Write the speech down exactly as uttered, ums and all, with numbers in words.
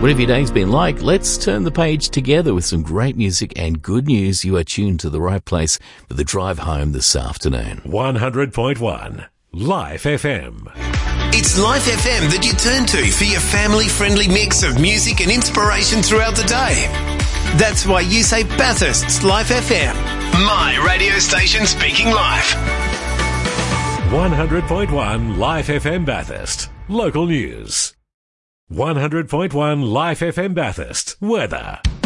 Whatever your day's been like, let's turn the page together with some great music and good news. You are tuned to the right place for the drive home this afternoon. one hundred point one Life F M. It's Life F M that you turn to for your family-friendly mix of music and inspiration throughout the day. That's why you say Bathurst's Life F M. My radio station speaking life. one hundred point one Life F M Bathurst. Local news. one hundred point one Life F M Bathurst. Weather.